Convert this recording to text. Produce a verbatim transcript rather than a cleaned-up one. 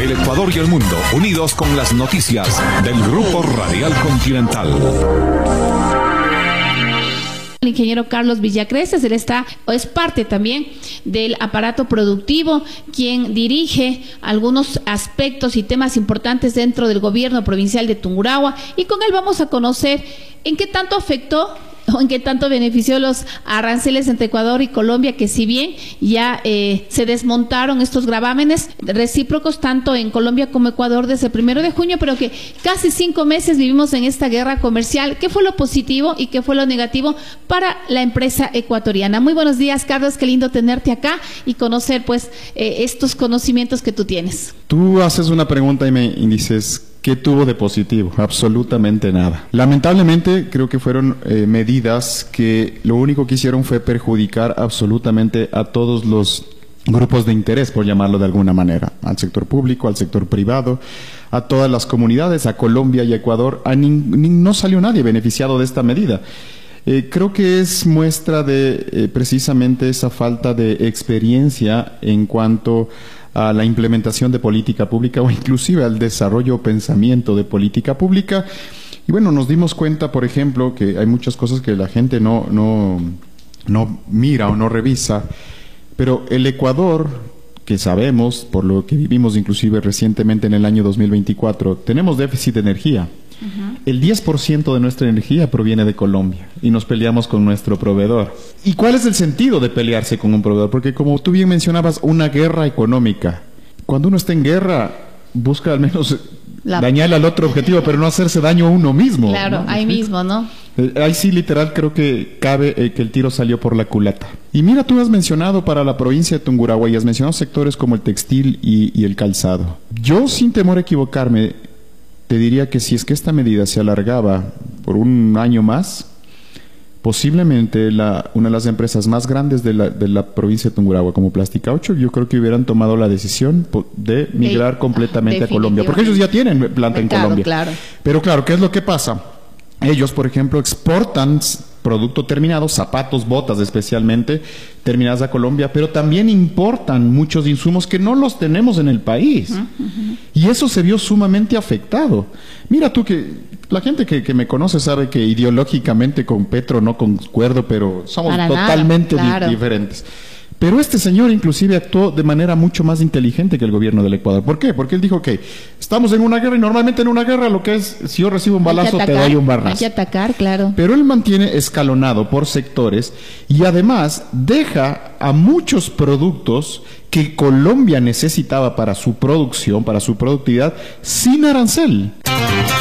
El Ecuador y el mundo, unidos con las noticias del Grupo Radial Continental. El ingeniero Carlos Villacreces, él está, o es parte también del aparato productivo, quien dirige algunos aspectos y temas importantes dentro del gobierno provincial de Tungurahua, y con él vamos a conocer en qué tanto afectó o en qué tanto benefició los aranceles entre Ecuador y Colombia, que si bien ya eh, se desmontaron estos gravámenes recíprocos tanto en Colombia como Ecuador desde el primero de junio, pero que casi cinco meses vivimos en esta guerra comercial. ¿Qué fue lo positivo y qué fue lo negativo para la empresa ecuatoriana? Muy buenos días, Carlos, qué lindo tenerte acá y conocer pues eh, estos conocimientos que tú tienes. Tú haces una pregunta y me dices, ¿qué tuvo de positivo? Absolutamente nada. Lamentablemente creo que fueron eh, medidas que lo único que hicieron fue perjudicar absolutamente a todos los grupos de interés, por llamarlo de alguna manera, al sector público, al sector privado, a todas las comunidades, a Colombia y a Ecuador. A ni, ni, no salió nadie beneficiado de esta medida. Eh, creo que es muestra de eh, precisamente esa falta de experiencia en cuanto a la implementación de política pública o inclusive al desarrollo o pensamiento de política pública. Y bueno, nos dimos cuenta, por ejemplo, que hay muchas cosas que la gente no, no, no mira o no revisa, pero el Ecuador, que sabemos, por lo que vivimos inclusive recientemente en el año dos mil veinticuatro, tenemos déficit de energía. Uh-huh. El diez por ciento de nuestra energía proviene de Colombia y nos peleamos con nuestro proveedor. ¿Y cuál es el sentido de pelearse con un proveedor? Porque como tú bien mencionabas, una guerra económica. Cuando uno está en guerra, busca al menos La... dañar al otro objetivo, pero no hacerse daño a uno mismo. Claro, ¿no? ahí mismo, ¿no? Eh, ahí sí, literal, creo que cabe eh, que el tiro salió por la culata. Y mira, tú has mencionado para la provincia de Tungurahua y has mencionado sectores como el textil y, y el calzado. Yo, sin temor a equivocarme, te diría que si es que esta medida se alargaba por un año más, posiblemente la, una de las empresas más grandes de la, de la provincia de Tungurahua, como Plasticaucho, yo creo que hubieran tomado la decisión de migrar sí, completamente a Colombia, porque ellos ya tienen planta en Colombia. Claro. Pero claro, ¿qué es lo que pasa? Ellos, por ejemplo, exportan producto terminado, zapatos, botas especialmente, terminadas a Colombia, pero también importan muchos insumos que no los tenemos en el país. Uh -huh. Y eso se vio sumamente afectado. Mira tú que la gente que, que me conoce sabe que ideológicamente con Petro no concuerdo, pero somos Para totalmente nada, claro. di diferentes. Pero este señor inclusive actuó de manera mucho más inteligente que el gobierno del Ecuador. ¿Por qué? Porque él dijo que estamos en una guerra y normalmente en una guerra lo que es, si yo recibo un balazo te doy un barrazo. Hay que atacar, claro. Pero él mantiene escalonado por sectores y además deja a muchos productos que Colombia necesitaba para su producción, para su productividad, sin arancel.